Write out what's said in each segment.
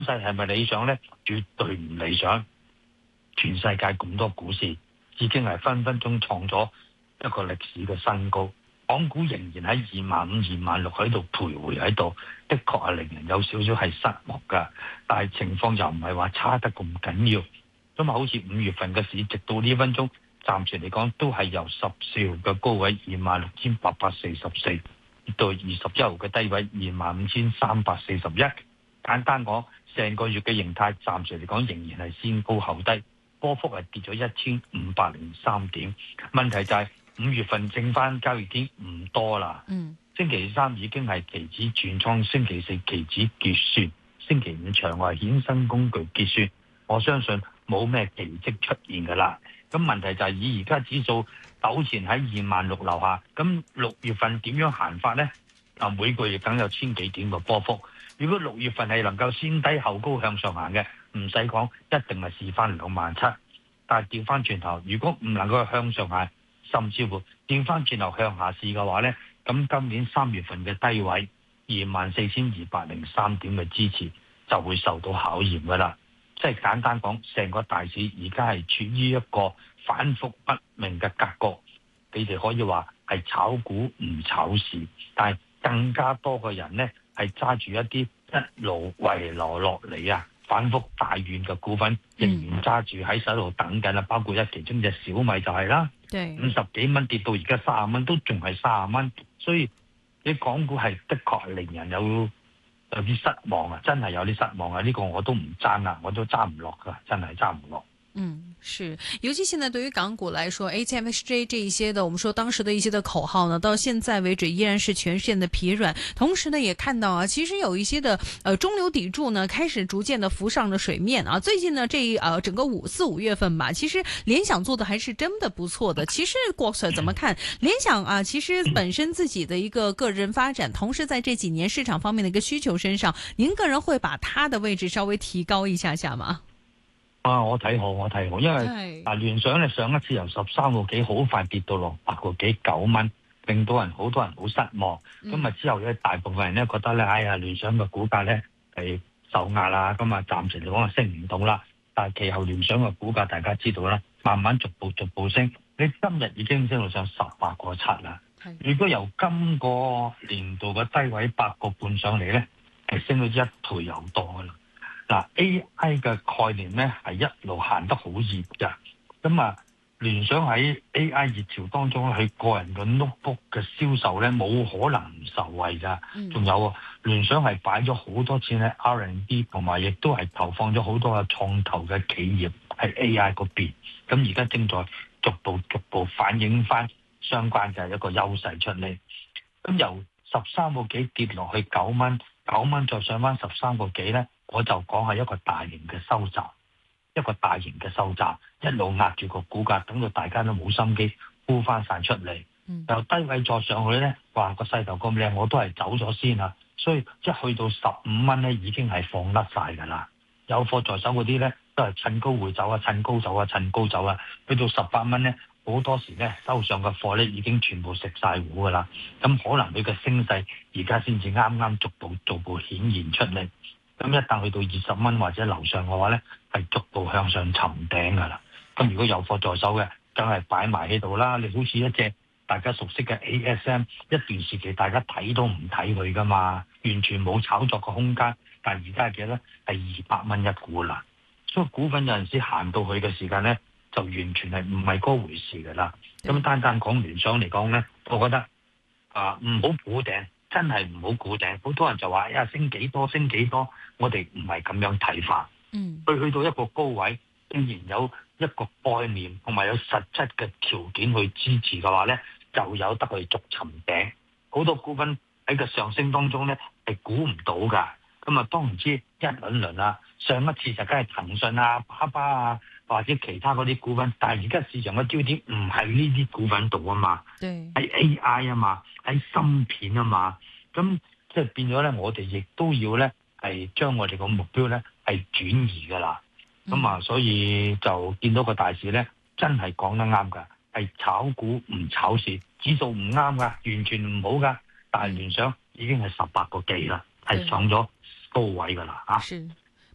勢係咪理想呢？絕對唔理想。全世界咁多股市已經係分分鐘創咗一個歷史嘅新高，港股仍然喺25,000、26,000喺度徘徊喺度，的確係令人有少少係失望㗎。但係情況又唔係話差得咁緊要，咁啊好似5月份嘅市，直到呢分鐘，暫時嚟講都係由14號嘅高位26,844跌到21號嘅低位25,341。簡單講，成個月嘅形態暫時嚟講仍然係先高後低，波幅係跌咗1503點。問題就係5月份剩翻交易天唔多啦。星期三已經係期指轉倉，星期四期指結算，星期五場外衍生工具結算。我相信冇咩奇蹟出現㗎啦。咁問題就係以而家指數糾纏喺26,000樓下，咁6月份點樣行法呢？每個月梗有千幾點嘅波幅。如果6月份係能夠先低後高向上行嘅，唔使講，一定係試翻27,000。但係調翻轉頭，如果唔能夠向上行，甚至乎調翻轉頭向下試嘅話呢，咁今年3月份嘅低位24,203點嘅支持就會受到考驗㗎啦。即係簡單講，成個大市而家係處於一個反覆不明嘅格局。你哋可以話係炒股唔炒市，但係更加多嘅人呢係揸住一啲一路遺留落嚟反覆大遠嘅股份，仍然揸住喺手度等緊啦。包括其中隻小米就係啦，50幾蚊跌到而家30蚊，都仲係30蚊。所以你港股係的確係令人有啲失望真係有啲失望呢個我都唔爭啦，我都揸唔落㗎，真係揸唔落。 是，尤其現在對於港股來說，HFSJ 這一些的，我們說當時的一些的口號呢，到現在為止依然是全線的疲軟。同時呢，也看到其實有一些的中流砥柱呢，開始逐漸的浮上了水面最近呢，整個4、5月份吧，其實聯想做的還是真的不錯的。其實郭 Sir 怎麼看聯想其實本身自己的一個個人發展，同時在這幾年市場方面的一個需求身上，您個人會把它的位置稍微提高一下嗎？ 我睇好，因為聯想咧上一次由13個幾好快跌到落8個幾9蚊，令到好多人好失望。咁之後咧，大部分人咧覺得咧，聯想嘅股價咧係受壓啦，咁暫時嚟講升唔到啦。但係其後聯想嘅股價大家知道啦，慢慢逐步升。你今日已經升到上18個7啦。如果由今個年度嘅低位8個半上嚟咧，係升到1倍有多噶啦。AI 嘅概念咧係一路行得好熱㗎，咁聯想喺 AI 熱潮當中，佢個人嘅 notebook 嘅銷售咧冇可能唔受惠㗎。仲有聯想係擺咗好多錢喺 R&D， 同埋亦都係投放咗好多嘅創投嘅企業喺 AI 嗰邊。咁而家正在逐步反映翻相關嘅一個優勢出嚟。咁由13個幾跌落去9蚊，9蚊再上翻13個幾咧。我就講係一個大型嘅收窄，一路壓住個股價，等到大家都冇心機沽翻晒出嚟。由低位再上去咧，話個勢頭咁靚，我都係走咗先啦。所以一去到15蚊咧，已經係放甩晒㗎啦。有貨在手嗰啲咧，都係趁高回走趁高走去到18蚊咧，好多時咧收上嘅貨咧已經全部食晒糊㗎啦。咁可能佢嘅升勢而家先至啱啱逐步顯現出嚟。咁一旦去到20蚊或者樓上嘅話咧，係逐步向上尋頂㗎啦。咁如果有貨在手嘅，梗係擺埋喺度啦。你好似一隻大家熟悉嘅 ASM， 一段時期大家睇都唔睇佢㗎嘛，完全冇炒作嘅空間。但係而家係幾多咧？係200蚊一股啦。所以股份有陣時行到去嘅時間咧，就完全係唔係嗰回事㗎啦。咁單講聯想嚟講咧，我覺得唔好估頂。真係唔好估頂，好多人就話升幾多，我哋唔係咁樣睇法。去到一個高位，既然有一個概念同埋有實質嘅條件去支持嘅話咧，就有得去逐尋頂。好多股份喺個上升當中咧係估唔到㗎。咁當然知一輪啦，上一次就梗係騰訊巴巴或者其他嗰啲股份，但係而家市場嘅焦點唔係呢啲股份度啊嘛，喺 AI 啊嘛，喺芯片啊嘛，咁即係變咗咧，我哋亦都要咧係將我哋個目標咧係轉移㗎啦。咁所以就見到個大市咧，真係講得啱㗎，係炒股唔炒市，指數唔啱㗎，完全唔好㗎。但係聯想已經係18個幾啦，係上咗高位㗎啦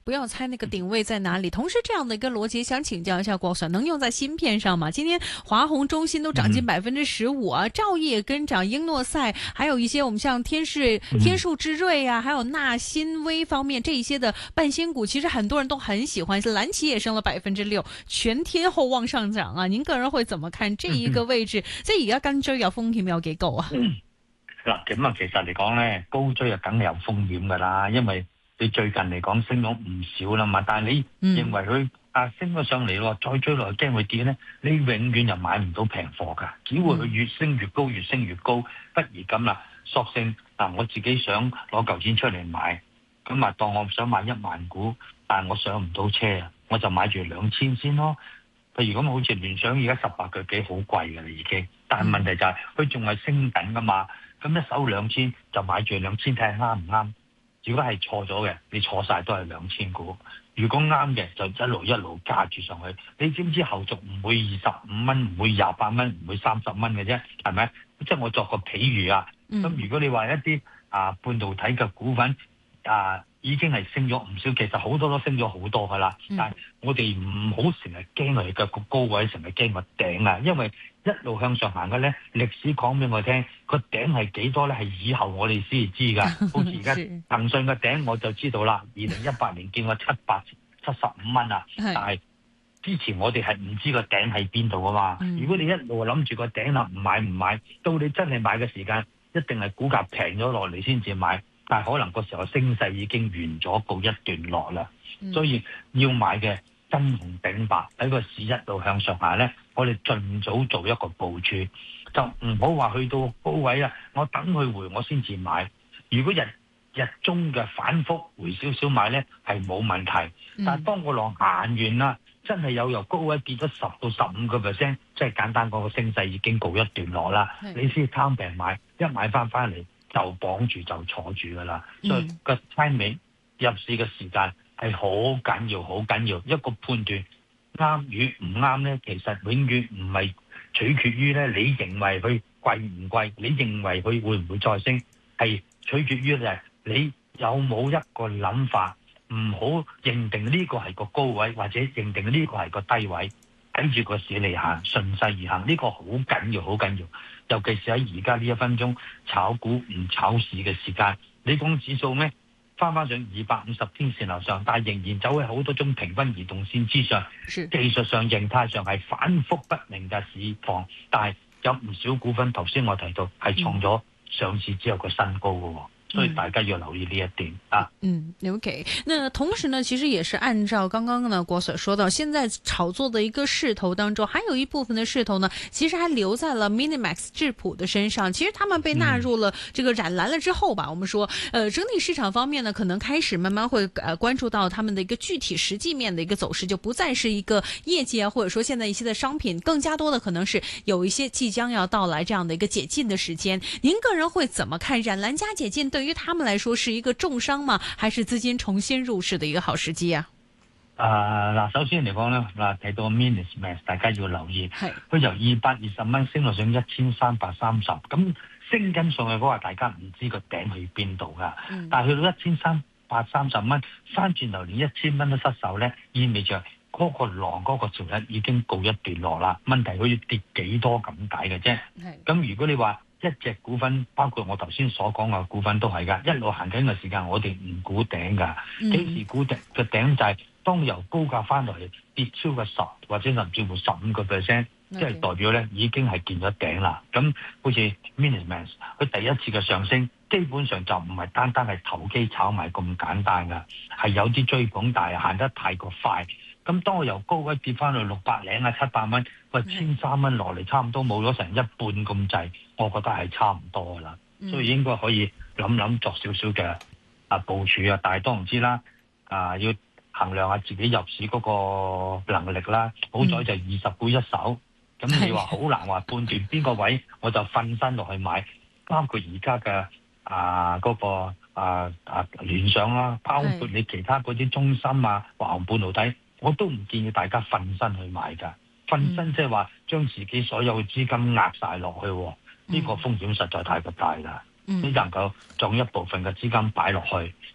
不要猜那個定位在哪裡。同時，這樣的一個邏輯，想請教一下郭 Sir，能用在芯片上嗎？今天華虹、中芯都漲近15%啊，兆易也跟漲，英諾賽，還有一些我們像天數之瑞啊，還有納新微方面這一些的半仙股，其實很多人都很喜歡。藍旗也升了6%，全天候往上漲啊！您個人會怎麼看這一個位置？即係而家跟追有風險有幾高啊？ 嗱，咁啊，其實嚟講咧，高追啊，梗係有風險噶啦，因為你最近嚟講升咗唔少啦嘛，但係你認為佢升咗上嚟咯，再追落去驚佢跌咧，你永遠又買唔到平貨噶，只會佢越升越高，越升越高，不如咁啦，索性我自己想攞嚿錢出嚟買，咁當我想買1萬股，但係我上唔到車啊，我就買住2000先咯。譬如咁好似聯想而家18個幾好貴㗎啦已經，但係問題就係佢仲係升緊噶嘛，咁一手2000就買住2000睇下啱唔啱。如果係錯咗嘅，你錯晒都係2000股；如果啱嘅，就一路加住上去。你知唔知後續唔會25蚊，唔會28蚊，唔會30蚊嘅啫，係咪？即係我作個譬喻啊。咁如果你話一啲半導體嘅股份已經係升咗唔少，其實好多都升咗好多噶啦。但係我哋唔好成日驚佢嘅個高位，成日驚個頂啊！因為一路向上行嘅咧，歷史講俾我聽，個頂係幾多咧？係以後我哋先知噶。好似而家騰訊嘅頂我就知道啦，2018年見過775蚊啊，但係之前我哋係唔知個頂喺邊度噶嘛。如果你一路諗住個頂啦，唔買，到你真係買嘅時間，一定係股價平咗落嚟先至買。但係可能個時候升勢已經完咗，告一段落啦。所以要買嘅真紅頂白喺個市一路向上下咧，我哋盡早做一個部署，就唔好話去到高位啦，我等佢回我先至買。如果日中嘅反覆回少少買咧係冇問題，但係當個浪行完啦，真係由高位跌咗10到15%，即係簡單講個升勢已經告一段落啦，你先貪平買，一買翻嚟就綁住就坐住噶啦，所以個 timing 入市嘅時間係好緊要，好緊要。一個判斷啱與唔啱咧，其實永遠唔係取決於咧你認為佢貴唔貴，你認為佢會唔會再升，係取決於就係你有冇一個諗法，唔好認定呢個係個高位，或者認定呢個係個低位，睇住個市嚟行，順勢而行，呢個好緊要，好緊要。尤其是喺而家呢1分鐘炒股唔炒市嘅時間，你講指數咩？翻上250天線樓上，但係仍然走喺好多種平均移動線之上，技術上、形態上係反覆不明嘅市況，但係有唔少股份，頭先我提到係創咗上市之後個新高嘅。所以大家要留意呢一點啊。 OK。那同時呢，其實也是按照剛剛呢郭 Sir 說到，現在炒作的一個勢頭當中，還有一部分的勢頭呢，其實還留在了 Minimax 智譜的身上。其實他們被納入了這個染藍了之後吧，我們說，整體市場方面呢，可能開始慢慢會關注到他們的一個具體實際面的一個走勢，就不再是一個業績啊，或者說現在一些的商品，更加多的可能是有一些即將要到來這樣的一個解禁的時間。您個人會怎麼看染藍加解禁對於他們來說是一個重傷嗎？還是資金重新入市的一個好時機啊？ 首先嚟講咧，睇到 Minimax 大家要留意，佢由220蚊升到上1330，咁升緊上去嗰個大家唔知個頂去邊度噶，但係去到1330蚊，翻轉頭連1000蚊都失手咧，意味着嗰個浪嗰個潮勢已經告一段落啦。問題佢要跌幾多咁解嘅啫。咁如果你話一隻股份，包括我頭先所講嘅股份都係噶，一路行緊嘅時間，我哋唔估頂噶。幾時估頂嘅頂就係當由高價翻落嚟跌超過10或者甚至乎15%，即係代表咧已經係見咗頂啦。咁好似 Minimax 佢第一次嘅上升，基本上就唔係單單係投機炒賣咁簡單噶，係有啲追捧，但係行得太過快。咁當我由高位跌翻去600零700蚊，喂，1300蚊落嚟，差唔多冇咗成一半咁滯，我覺得係差唔多噶啦，所以應該可以諗作少少嘅部署啊，但係當然知啦，要衡量下自己入市嗰個能力啦。好在就20股一手，咁你話好難話判斷邊個位我就瞓身落去買，包括而家嘅嗰個聯想啦，包括你其他嗰啲中芯華虹半導體。我都唔建議大家瞓身去買㗎，瞓身即係話將自己所有嘅資金壓晒落去，呢個風險實在太過大啦。你能夠將一部分嘅資金擺落去，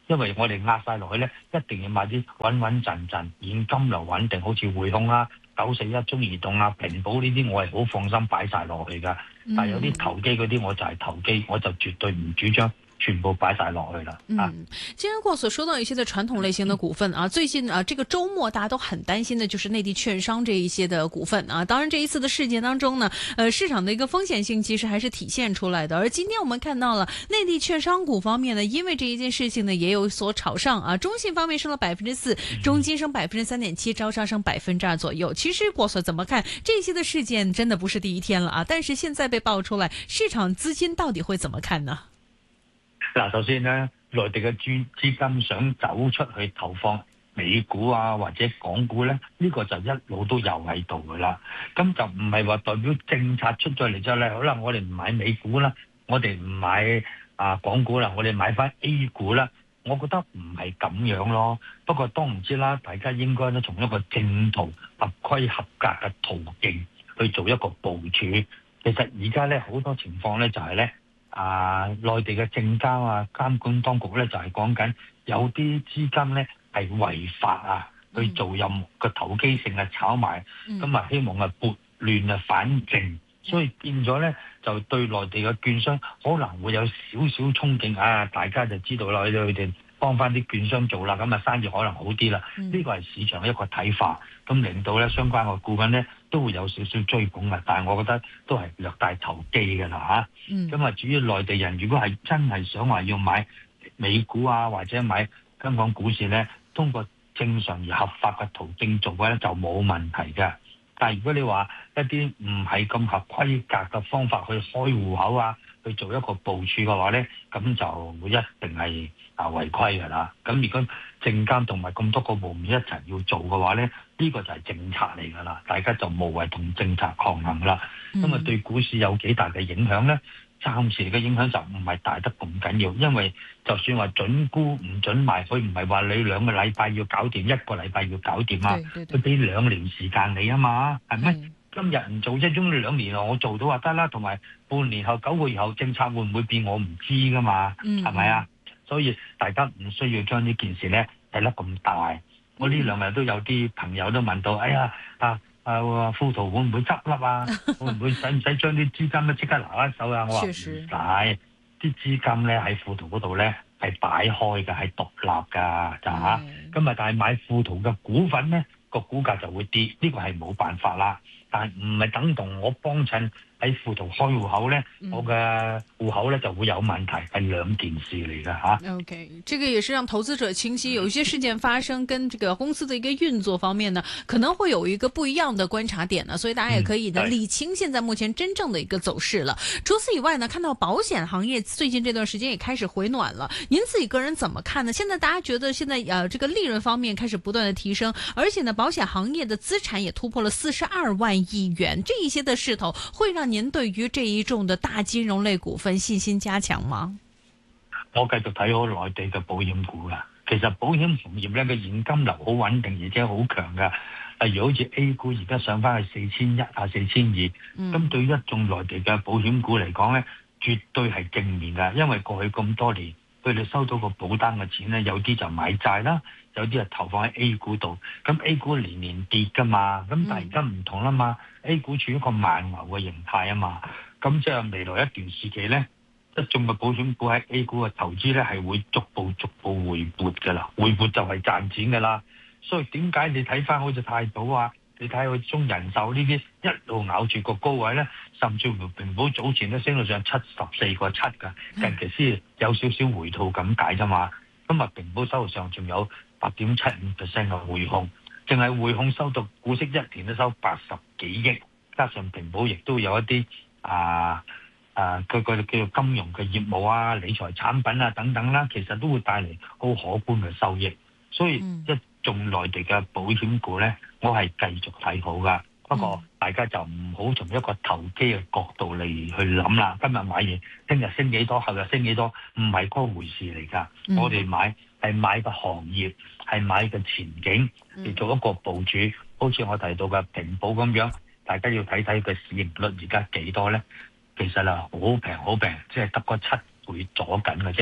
因為我哋壓晒落去咧，一定要買啲穩穩陣陣、現金流穩定，好似匯控啊、941中移動啊、平保呢啲，我係好放心擺晒落去㗎。但係有啲投機嗰啲，我就係投機，我就絕對唔主張全部擺晒落去了。 既然過所說到一些的傳統類型的股份啊，最近啊，這個周末大家都很擔心的，就是內地券商這一些的股份啊。當然，這一次的事件當中呢，市場的一個風險性其實還是體現出來的。而今天我們看到了內地券商股方面呢，因為這一件事情呢，也有所炒上啊。中信方面升了4%，中金升3.7%，招商升2%左右。其實過所怎麼看這些的事件，真的不是第一天了啊。但是現在被爆出來，市場資金到底會怎麼看呢？ 嗱，首先咧，內地嘅資金想走出去投放美股啊或者港股咧，呢個就一路都有喺度噶啦。咁就唔係話代表政策出咗嚟之後咧，可能我哋唔買美股啦，我哋唔買港股啦，我哋買翻 A 股啦。我覺得唔係咁樣咯。不過當然知啦，大家應該咧從一個正途、合規、合格嘅途徑去做一個部署。其實而家咧好多情況咧就係咧。內地嘅證交監管當局咧就係講緊有啲資金咧係違法去做任何嘅投機性嘅炒賣，咁希望撥亂反正，所以變咗咧就對內地嘅券商可能會有少少憧憬大家就知道啦，佢哋幫翻啲券商做啦，咁生意可能好啲啦。呢個係市場一個睇法，咁令到咧相關嘅股份咧都會有少少追捧嘅，但係我覺得都係略帶投機嘅啦嚇。咁至於內地人如果係真係想話要買美股或者買香港股市咧，通過正常而合法嘅途徑做嘅咧就冇問題嘅。但係如果你話一啲唔係咁合規格嘅方法去開戶口去做一個部署嘅話咧，咁就會一定係違規㗎啦。咁如果證監同埋咁多個部門一齊要做嘅話咧，呢個就係政策嚟㗎啦，大家就無謂同政策抗衡啦。咁對股市有幾大嘅影響咧？暫時嘅影響就唔係大得咁緊要，因為就算話準沽唔準賣，佢唔係話你2個禮拜要搞掂，1個禮拜要搞掂佢俾2年時間你嘛，係咪？今日唔做啫，中2年我做到就得啦，同埋半年後9個月後政策會唔會變我唔知㗎嘛，係咪啊？所以大家唔需要將呢件事咧睇得咁大。我呢2日都有啲朋友都問到，哎呀富途會唔會執笠會唔會使唔使將啲資金咧即刻拿一手我話唔使，啲資金咧喺富途嗰度咧係擺開嘅，係獨立㗎咋。咁但係買富途嘅股份咧個股價就會跌，呢個係冇辦法啦。但係唔係等同我幫襯喺富途開戶口咧，我嘅戶口咧就會有問題，係2件事嚟㗎 OK， 這個也是讓投資者清晰，有一些事件發生，跟這個公司的一個運作方面呢，可能會有一個不一樣的觀察點呢，所以大家也可以呢理清現在目前真正的一個走勢了。除此以外呢，看到保險行業最近這段時間也開始回暖了，您自己個人怎麼看呢？現在大家覺得現在這個利潤方面開始不斷的提升，而且呢保險行業的資產也突破了42萬億元，這一些的勢頭會讓您對於這一眾的大金融類股份信心加強嗎？ 我繼續睇好內地嘅保險股㗎。其實保險行業咧嘅現金流好穩定，而且好強㗎。例如好似 A 股而家上翻去4100、4200，咁對於一眾內地嘅保險股嚟講咧，絕對係正面㗎。因為過去咁多年，佢哋收到個保單嘅錢咧，有啲就買債啦，有啲係投放喺 A 股度。咁 A 股年年跌㗎嘛，咁但係而家唔同啦嘛，A 股處於一個慢牛嘅形態嘛，咁即係未來一段時期咧，一眾嘅保險股喺 A 股嘅投資咧係會逐步回撥㗎啦，回撥就係賺錢㗎啦。所以點解你睇翻好似太保你睇佢中人壽呢啲一路咬住個高位咧，甚至乎平保早前都升到上74.7㗎，近期先有少少回吐咁解啫嘛。今日平保收入上仲有8.75% 嘅匯控，淨係匯控收到股息1年都收80幾億，加上平保亦都有一啲佢叫做金融嘅業務理財產品等等啦，其實都會帶嚟好可觀嘅收益。所以一眾內地嘅保險股咧，我係繼續睇好噶。不過大家就唔好從一個投機嘅角度嚟去諗啦。今日買完，聽日升幾多，後日升幾多，唔係嗰回事嚟噶。我哋買係買個行業，係買個前景嚟做一個部署。好似我提到嘅平保咁樣，大家要睇睇佢市盈率而家幾多咧？其實好平，即係得個7倍左緊嘅啫。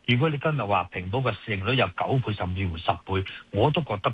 如果你今日話平保嘅市盈率有9倍甚至乎10倍，我都覺得